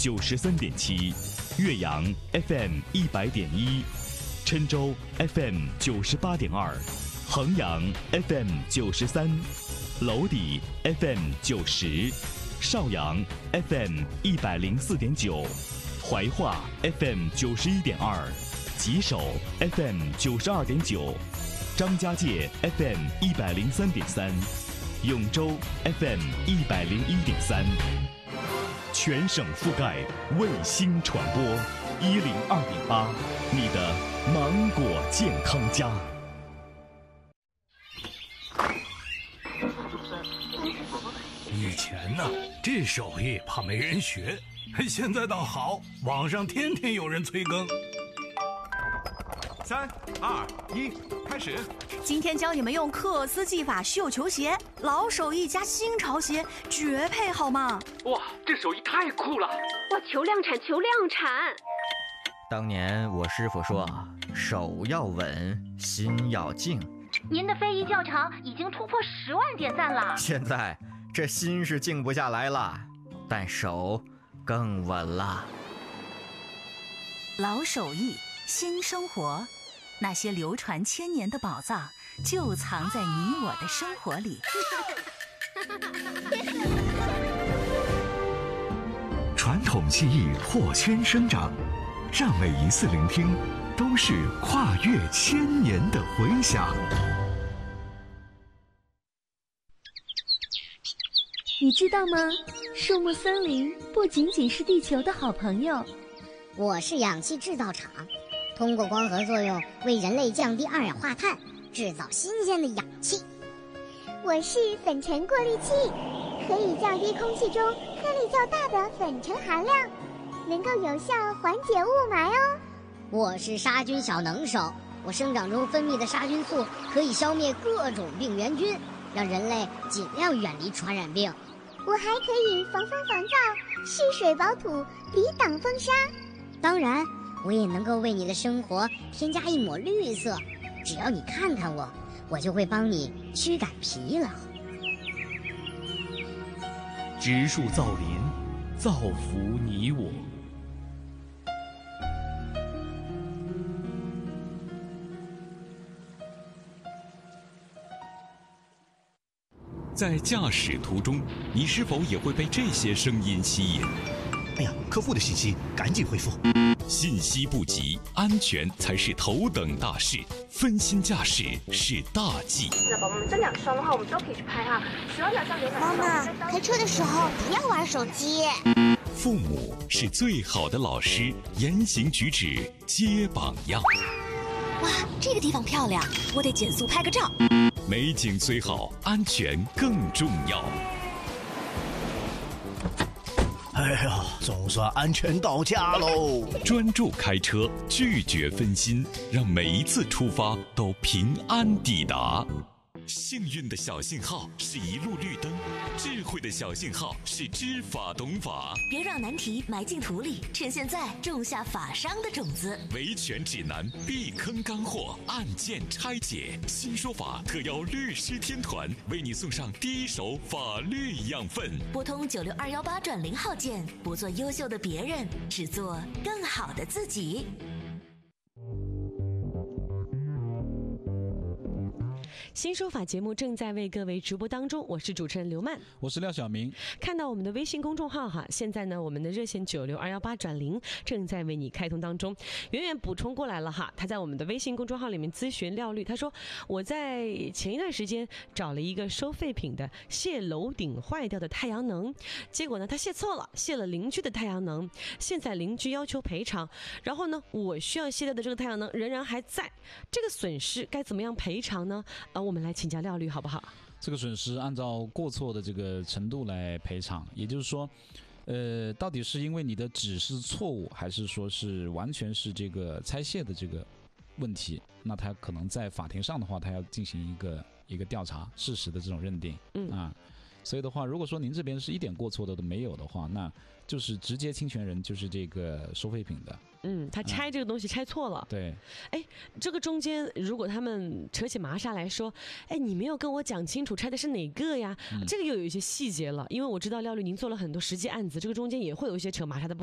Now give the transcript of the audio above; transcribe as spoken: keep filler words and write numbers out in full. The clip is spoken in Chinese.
九十三点七，岳阳 F M 一百点一，郴州 F M 九十八点二，衡阳 F M 九十三，娄底 F M 九十，邵阳 F M 一百零四点九，怀化 F M 九十一点二，吉首 F M 九十二点九，张家界 F M 一百零三点三，永州 F M 一百零一点三，全省覆盖，卫星传播一零二点八，你的芒果健康家。 以前呢，这手艺怕没人学，现在倒好，网上天天有人催更。 三二一，开始！ 今天教你们用克斯技法绣球鞋，老手艺加新潮鞋，绝配好吗？ 哇，这手艺太酷了！ 哇，求量产，求量产！ 当年我师傅说，手要稳，心要静。 您的非遗教程已经突破十万点赞了。 现在这心是静不下来了，但手更稳了。 老手艺，新生活，那些流传千年的宝藏，就藏在你我的生活里。 传统技艺破圈生长，让每一次聆听都是跨越千年的回响。 你知道吗？树木森林不仅仅是地球的好朋友。 我是氧气制造厂，通过光合作用为人类降低二氧化碳，制造新鲜的氧气。 我是粉尘过滤器，可以降低空气中颗粒较大的粉尘含量，能够有效缓解雾霾哦。 我是杀菌小能手，我生长中分泌的杀菌素可以消灭各种病原菌，让人类尽量远离传染病。 我还可以防风防噪，蓄水保土，抵挡风沙。 当然，我也能够为你的生活添加一抹绿色。只要你看看我，我就会帮你驱赶疲劳。 植树造林，造福你我。在驾驶途中，你是否也会被这些声音吸引？ 哎呀，客户的信息赶紧回复。 信息不及，安全才是头等大事，分心驾驶是大忌。 那宝宝们，这两双的话，我们都可以去拍哈。十二秒上浏览。 妈妈，开车的时候不要玩手机。 父母是最好的老师，言行举止皆榜样。 哇，这个地方漂亮，我得减速拍个照。 美景虽好，安全更重要。 哎呀，总算安全到家喽！ 专注开车，拒绝分心，让每一次出发都平安抵达。幸运的小信号是一路绿灯，智慧的小信号是知法懂法。 别让难题埋进土里，趁现在种下法商的种子。 维权指南，避坑干货，案件拆解，新说法特邀律师天团为你送上第一手法律养分。 拨通九六二幺八转零号键，不做优秀的别人，只做更好的自己。 新说法节目正在为各位直播当中，我是主持人刘曼， 我是廖晓明。 看到我们的微信公众号哈，现在呢我们的热线九六二幺八转零正在为你开通当中。圆圆补充过来了哈，他在我们的微信公众号里面咨询廖律，他说我在前一段时间找了一个收废品的卸楼顶坏掉的太阳能，结果呢他卸错了，卸了邻居的太阳能，现在邻居要求赔偿，然后呢我需要卸掉的这个太阳能仍然还在，这个损失该怎么样赔偿呢？呃，我们来请教廖律好不好？ 这个损失按照过错的这个程度来赔偿，也就是说，呃，到底是因为你的指示错误，还是说是完全是这个拆卸的这个问题？那他可能在法庭上的话，他要进行一个一个调查事实的这种认定，嗯啊，所以的话，如果说您这边是一点过错的都没有的话，那就是直接侵权人就是这个收废品的。 嗯，他拆这个东西拆错了。 对， 哎，这个中间如果他们扯起麻纱来说，哎，你没有跟我讲清楚拆的是哪个呀？嗯、这个又有一些细节了，因为我知道廖律您做了很多实际案子，这个中间也会有一些扯麻纱的部分。